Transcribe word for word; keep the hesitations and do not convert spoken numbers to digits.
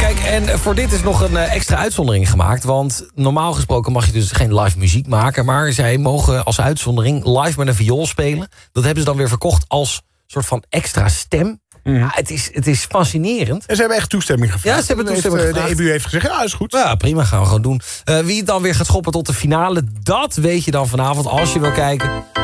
kijk, en voor dit is nog een uh, extra uitzondering gemaakt. Want normaal gesproken mag je dus geen live muziek maken. Maar zij mogen als uitzondering live met een viool spelen. Dat hebben ze dan weer verkocht als soort van extra stem. Mm. Ja, het, is, het is fascinerend. En ze hebben echt toestemming gevraagd. Ja, ze hebben toestemming heeft, gevraagd. De E B U heeft gezegd, ja, is goed. Ja, prima, gaan we gewoon doen. Uh, wie het dan weer gaat schoppen tot de finale, dat weet je dan vanavond als je wil kijken